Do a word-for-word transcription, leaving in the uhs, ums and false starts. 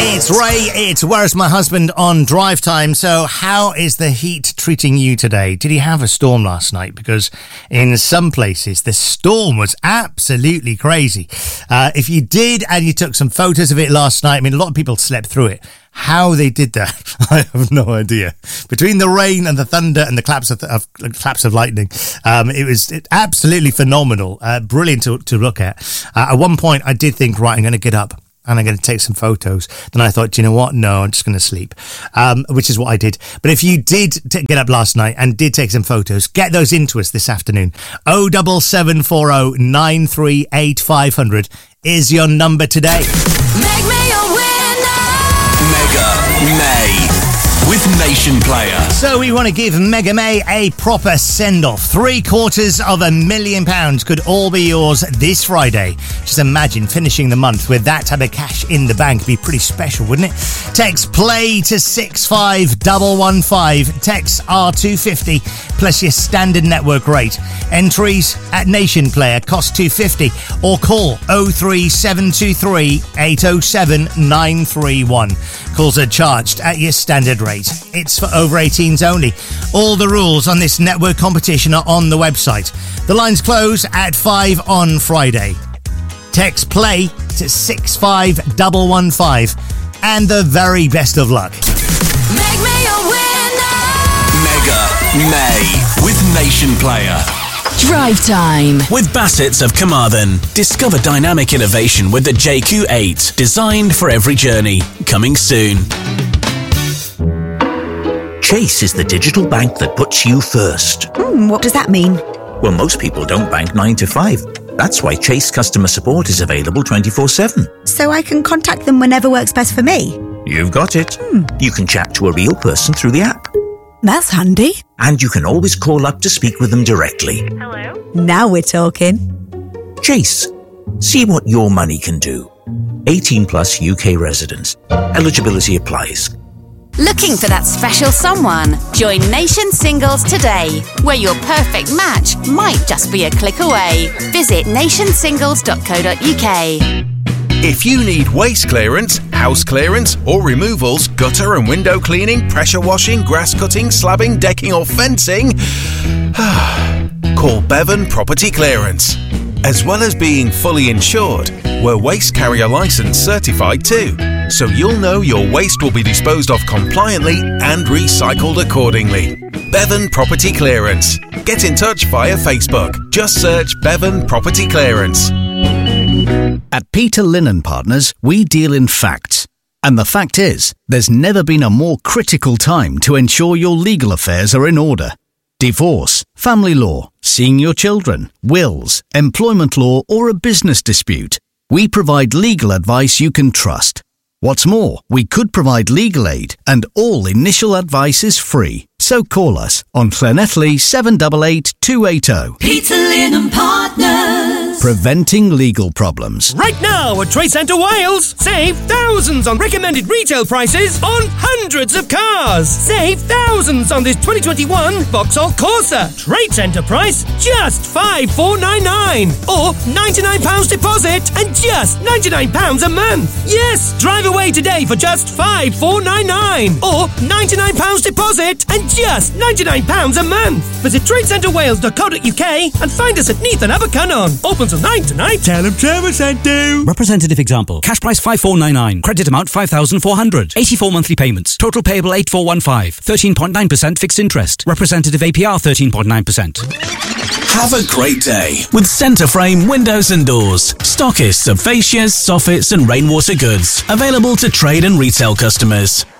It's Ray, it's Where's My Husband on Drive Time. So how is the heat treating you today? Did you have a storm last night? Because in some places, the storm was absolutely crazy. Uh, if you did and you took some photos of it last night, I mean, a lot of people slept through it. How they did that, I have no idea. Between the rain and the thunder and the claps of, of claps of lightning, um, it was it, absolutely phenomenal, uh, brilliant to, to look at. Uh, at one point, I did think, right, I'm going to get up and I'm going to take some photos. Then I thought, do you know what? No, I'm just going to sleep, um, which is what I did. But if you did t- get up last night and did take some photos, get those into us this afternoon. oh seven seven four oh nine three eight five hundred is your number today. Make me a winner! Mega May with Nation Player. So we want to give Mega May a proper send-off. Three quarters of a million pounds could all be yours this Friday. Just imagine finishing the month with that type of cash in the bank. It'd be pretty special, wouldn't it? Text play to six five one one five. Text R two fifty plus your standard network rate. Entries at Nation Player cost two fifty or call oh three seven two three eight oh seven nine three one. Calls are charged at your standard rate. It's for over eighteens only. All the rules on this network competition are on the website. The lines close at five on Friday. Text play to six five one one five and the very best of luck. Make me a winner! Mega May with Nation Player. Drive Time With Bassett's of Carmarthen. Discover dynamic innovation with the J Q eight. Designed for every journey. Coming soon. Chase is the digital bank that puts you first. Hmm, what does that mean? Well, most people don't bank nine to five. That's why Chase customer support is available twenty-four seven. So I can contact them whenever works best for me? You've got it. Hmm. You can chat to a real person through the app. That's handy. And you can always call up to speak with them directly. Hello? Now we're talking. Chase. See what your money can do. eighteen plus U K residents. Eligibility applies. Looking for that special someone? Join Nation Singles today, where your perfect match might just be a click away. Visit nation singles dot co dot uk. If you need waste clearance, house clearance or removals, gutter and window cleaning, pressure washing, grass cutting, slabbing, decking or fencing, call Bevan Property Clearance. As well as being fully insured, we're Waste Carrier Licence certified too, so you'll know your waste will be disposed of compliantly and recycled accordingly. Bevan Property Clearance. Get in touch via Facebook. Just search Bevan Property Clearance. At Peter Linen Partners, we deal in facts. And the fact is, there's never been a more critical time to ensure your legal affairs are in order. Divorce, family law, seeing your children, wills, employment law or a business dispute. We provide legal advice you can trust. What's more, we could provide legal aid and all initial advice is free. So call us on Llanelli seven eight eight two eight zero. Peter Linen Partners. Preventing legal problems. Right now at Trade Centre Wales, save thousands on recommended retail prices on hundreds of cars. Save thousands on this twenty twenty-one Vauxhall Corsa. Trade Centre price just five four nine nine or ninety-nine pounds deposit and just ninety-nine pounds a month. Yes, drive away today for just five four nine nine or ninety-nine pounds deposit and just ninety-nine pounds a month. Visit trade centre wales dot co dot uk and find us at Neath and Abercynon. Open till nine tonight. Tell them Trevor sent you. Representative example. Cash price five four nine nine. Credit amount five thousand four hundred. eighty-four monthly payments. Total payable eight four one five. thirteen point nine percent fixed interest. Representative A P R thirteen point nine percent. Have a great day with Centre Frame Windows and Doors. Stockists of fascias, soffits and rainwater goods. Available to trade and retail customers.